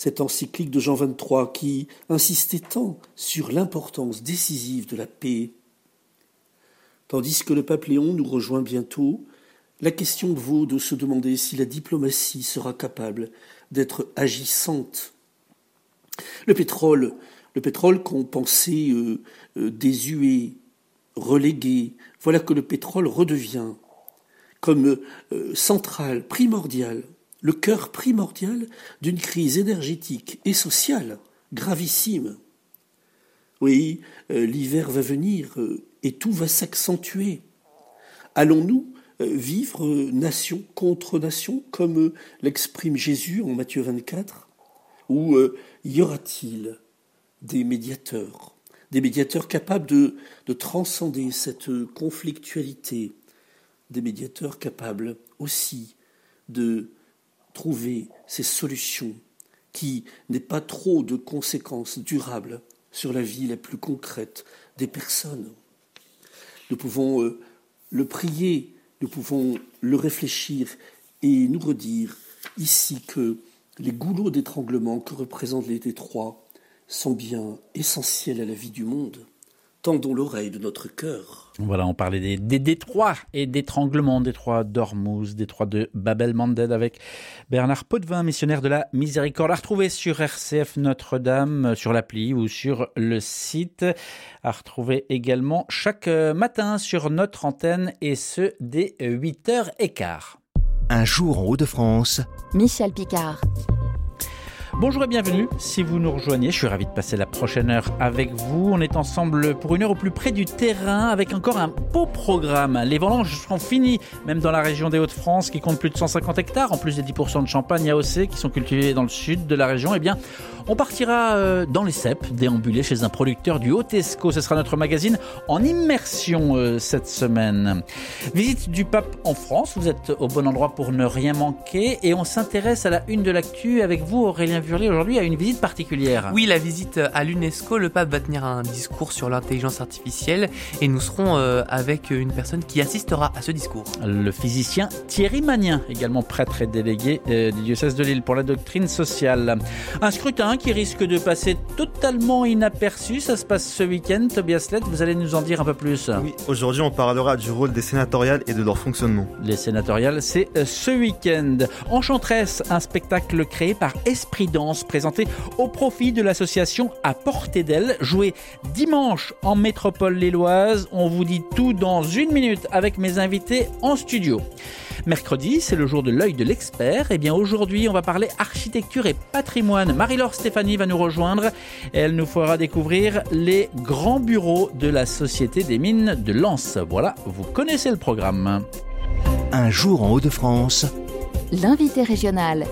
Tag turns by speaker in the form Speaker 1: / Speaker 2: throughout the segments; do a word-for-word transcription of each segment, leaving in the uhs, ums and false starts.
Speaker 1: cette encyclique de Jean vingt-trois qui insistait tant sur l'importance décisive de la paix. Tandis que le pape Léon nous rejoint bientôt, la question vaut de se demander si la diplomatie sera capable d'être agissante. Le pétrole, le pétrole qu'on pensait euh, euh, désuet, relégué, voilà que le pétrole redevient comme euh, centrale, primordiale, le cœur primordial d'une crise énergétique et sociale gravissime. Oui, euh, l'hiver va venir euh, et tout va s'accentuer. Allons-nous euh, vivre euh, nation contre nation, comme euh, l'exprime Jésus en Matthieu vingt-quatre, ou euh, y aura-t-il des médiateurs, des médiateurs capables de, de transcender cette conflictualité, des médiateurs capables aussi de trouver ces solutions qui n'aient pas trop de conséquences durables sur la vie la plus concrète des personnes. Nous pouvons euh, le prier, nous pouvons le réfléchir et nous redire ici que les goulots d'étranglement que représentent les détroits sont bien essentiels à la vie du monde. Tendons l'oreille de notre cœur.
Speaker 2: Voilà, on parlait des, des détroits et d'étranglement, détroit d'Ormuz, détroit de Bab el-Mandeb avec Bernard Potvin, missionnaire de la Miséricorde, à retrouver sur R C F Notre-Dame, sur l'appli ou sur le site, à retrouver également chaque matin sur notre antenne et ce dès huit heures quinze.
Speaker 3: Un jour en Hauts-de-France,
Speaker 4: Michel Picard.
Speaker 2: Bonjour et bienvenue, si vous nous rejoignez, je suis ravi de passer la prochaine heure avec vous. On est ensemble pour une heure au plus près du terrain avec encore un beau programme. Les vendanges seront finies, même dans la région des Hauts-de-France qui compte plus de cent cinquante hectares, en plus des dix pour cent de champagne A O C qui sont cultivés dans le sud de la région. Eh bien, on partira dans les ceps, déambuler chez un producteur du Haut-Escaut. Ce sera notre magazine en immersion cette semaine. Visite du pape en France, vous êtes au bon endroit pour ne rien manquer et on s'intéresse à la une de l'actu avec vous, Aurélien Vurlier, aujourd'hui à une visite particulière.
Speaker 5: Oui, la visite à l'UNESCO, le pape va tenir un discours sur l'intelligence artificielle et nous serons euh, avec une personne qui assistera à ce discours.
Speaker 2: Le physicien Thierry Magnin, également prêtre et délégué euh, du diocèse de Lille pour la doctrine sociale. Un scrutin qui risque de passer totalement inaperçu, ça se passe ce week-end. Tobias Lett, vous allez nous en dire un peu plus.
Speaker 6: Oui, aujourd'hui on parlera du rôle des sénatoriales et de leur fonctionnement.
Speaker 2: Les sénatoriales, c'est ce week-end. Enchantresse, un spectacle créé par Esprit Danse, présenté au profit de l'association À Portée d'elle, joué dimanche en métropole lilloise. On vous dit tout dans une minute avec mes invités en studio. Mercredi, c'est le jour de l'œil de l'expert. Et bien aujourd'hui, on va parler architecture et patrimoine. Marie-Laure Stéphanie va nous rejoindre et elle nous fera découvrir les grands bureaux de la Société des mines de Lens. Voilà, vous connaissez le programme.
Speaker 3: Un jour en Hauts-de-France,
Speaker 4: l'invité régional.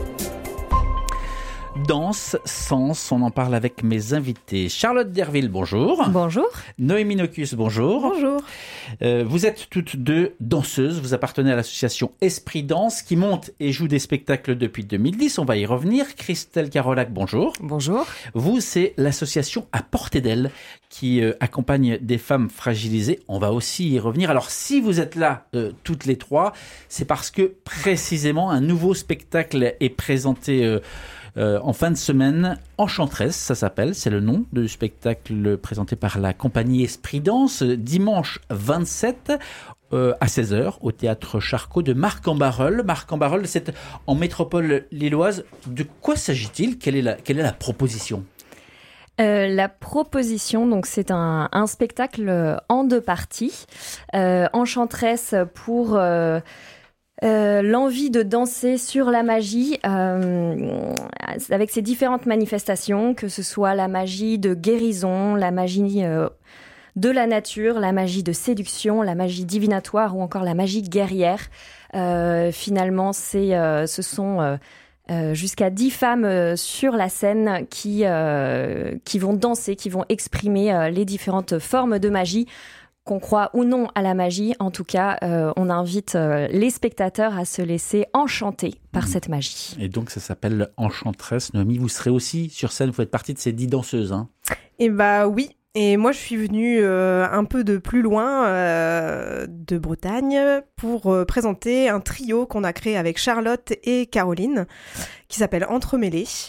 Speaker 2: Danse, sens, on en parle avec mes invités. Charlotte Derville, bonjour.
Speaker 7: Bonjour.
Speaker 2: Noémie Nocus, bonjour.
Speaker 7: Bonjour.
Speaker 2: Euh, vous êtes toutes deux danseuses, vous appartenez à l'association Esprit Danse qui monte et joue des spectacles depuis deux mille dix, on va y revenir. Christelle Carolac, bonjour.
Speaker 7: Bonjour.
Speaker 2: Vous, c'est l'association À Portée d'elle qui euh, accompagne des femmes fragilisées, on va aussi y revenir. Alors si vous êtes là euh, toutes les trois, c'est parce que précisément un nouveau spectacle est présenté euh, Euh, en fin de semaine, Enchantresse, ça s'appelle, c'est le nom du spectacle présenté par la compagnie Esprit Danse, dimanche vingt-sept euh, à seize heures au théâtre Charcot de Marc-en-Barœul. Marc-en-Barœul, c'est en métropole lilloise. De quoi s'agit-il ? Quelle est la, quelle est la proposition ?
Speaker 7: Euh, la proposition, donc c'est un, un spectacle en deux parties. Euh, Enchantresse pour euh, Euh, l'envie de danser sur la magie euh, avec ses différentes manifestations, que ce soit la magie de guérison, la magie euh, de la nature, la magie de séduction, la magie divinatoire ou encore la magie guerrière. Euh, finalement, c'est, euh, ce sont euh, euh, jusqu'à dix femmes euh, sur la scène qui, euh, qui vont danser, qui vont exprimer euh, les différentes formes de magie. Qu'on croit ou non à la magie, en tout cas, euh, on invite euh, les spectateurs à se laisser enchanter par cette magie.
Speaker 2: Et donc, ça s'appelle Enchantresse. Noémie, vous serez aussi sur scène, vous faites partie de ces dix danseuses. Hein.
Speaker 8: Eh bah oui, et moi je suis venue euh, un peu de plus loin, euh, de Bretagne, pour euh, présenter un trio qu'on a créé avec Charlotte et Caroline, qui s'appelle Entremêlés.